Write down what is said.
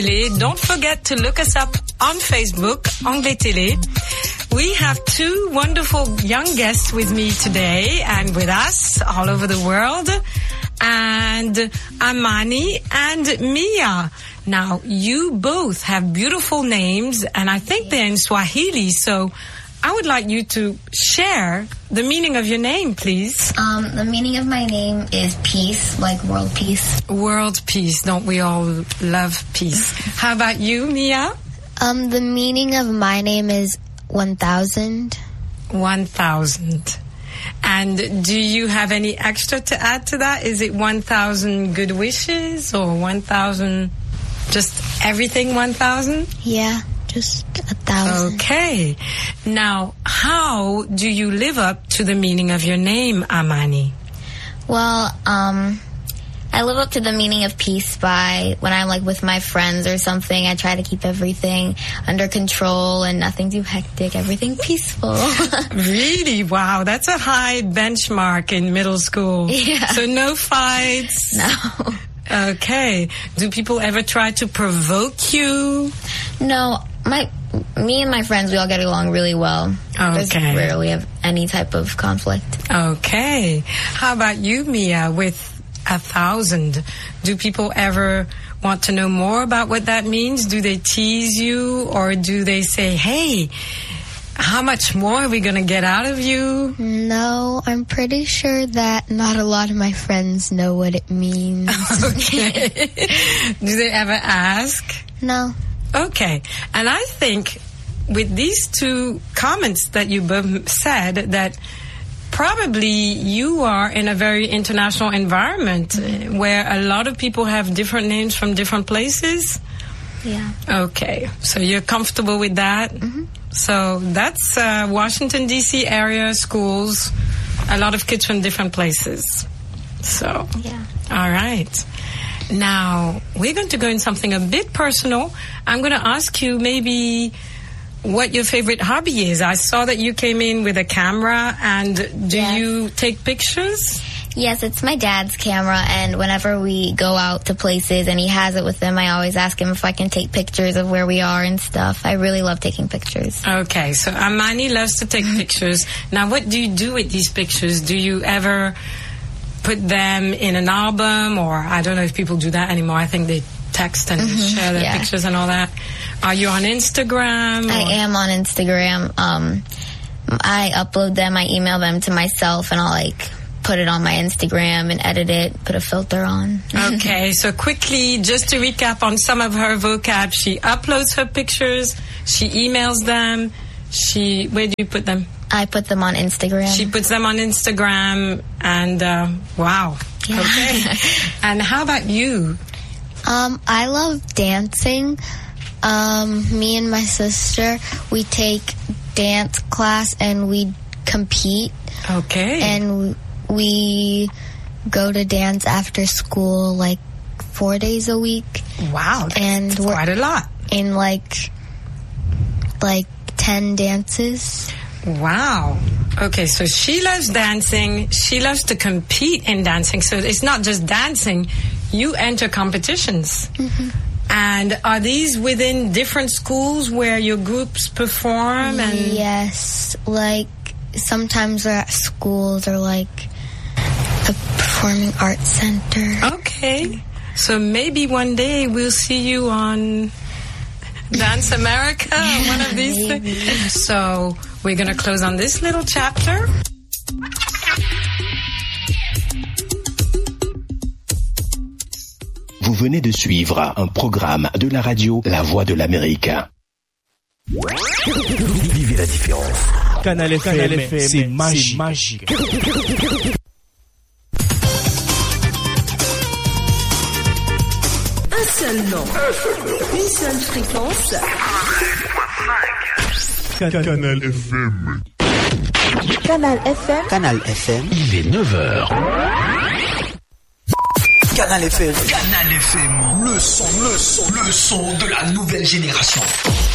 Don't forget to look us up on Facebook, Anglais Télé. We have two wonderful young guests with me today and with us all over the world, and Amani and Mia. Now, you both have beautiful names, and I think they're in Swahili, so I would like you to share the meaning of your name, please. The meaning of my name is peace, like world peace. World peace. Don't we all love peace? How about you, Mia? The meaning of my name is 1,000. 1,000. And do you have any extra to add to that? Is it 1,000 good wishes or 1,000, just everything 1,000? Yeah, just 1,000. Okay. Now, how do you live up to the meaning of your name, Amani? Well, I live up to the meaning of peace by when I'm like with my friends or something, I try to keep everything under control and nothing too hectic, everything peaceful. Really? Wow, that's a high benchmark in middle school. Yeah. So no fights? No. Okay. Do people ever try to provoke you? No, me and my friends, we all get along really well. Okay. There's rarely have any type of conflict. Okay. How about you, Mia, with 1,000? Do people ever want to know more about what that means? Do they tease you, or do they say, hey, how much more are we going to get out of you? No, I'm pretty sure that not a lot of my friends know what it means. Okay. Do they ever ask? No. Okay. And I think with these two comments that you both said, that probably you are in a very international environment where a lot of people have different names from different places. Yeah. Okay. So you're comfortable with that? Mm-hmm. So that's Washington, D.C. area schools, a lot of kids from different places. So, yeah. All right. Now, we're going to go in something a bit personal. I'm going to ask you maybe what your favorite hobby is. I saw that you came in with a camera, and do you take pictures? Yes, it's my dad's camera, and whenever we go out to places and he has it with him, I always ask him if I can take pictures of where we are and stuff. I really love taking pictures. Okay, so Amani loves to take pictures. Now, what do you do with these pictures? Do you ever put them in an album, or I don't know if people do that anymore. I think they text and share their pictures and all that. Are you on Instagram? I am on Instagram. I upload them, I email them to myself, and I'll put it on my Instagram and edit it, put a filter on. Okay, so quickly, just to recap on some of her vocab, she uploads her pictures, she emails them, where do you put them? I put them on Instagram. She puts them on Instagram, and wow. Yeah. Okay. And how about you? I love dancing. Me and my sister, we take dance class and we compete. Okay. And we go to dance after school 4 days a week. Wow, that's quite a lot. In 10 dances. Wow. Okay, so she loves dancing. She loves to compete in dancing. So it's not just dancing. You enter competitions. Mm-hmm. And are these within different schools where your groups perform? And yes. Sometimes they're at schools or a performing arts center. Okay. So maybe one day we'll see you on Dance America, one of these things. So we're going to close on this little chapter. Vous venez de suivre un programme de la radio La Voix de l'Amérique. Vivez la différence. Canal FM, c'est magique. Un seul nom. Une seule fréquence. Canal FM. Canal FM. Canal FM. Il est 9h. Canal FM. Canal FM. Le son de la nouvelle génération.